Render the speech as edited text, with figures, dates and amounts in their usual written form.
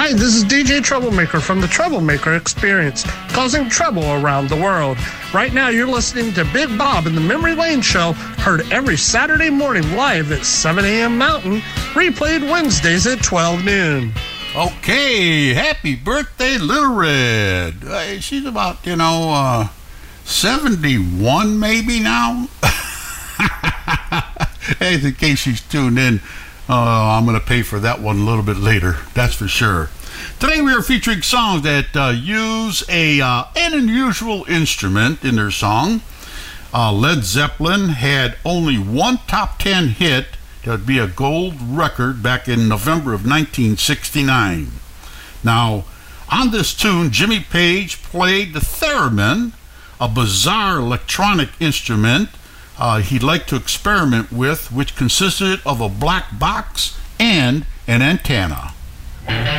Hi, this is DJ Troublemaker from the Troublemaker Experience, causing trouble around the world. Right now, you're listening to Big Bob in the Memory Lane Show, heard every Saturday morning live at 7 a.m. Mountain, replayed Wednesdays at 12 noon. Okay, happy birthday, Little Red. She's about, 71 maybe now. Hey, in case she's tuned in, I'm going to pay for that one a little bit later, that's for sure. Today we are featuring songs that use an unusual instrument in their song. Led Zeppelin had only one top 10 hit that would be a gold record back in November of 1969. Now, on this tune, Jimmy Page played the theremin, a bizarre electronic instrument he liked to experiment with, which consisted of a black box and an antenna.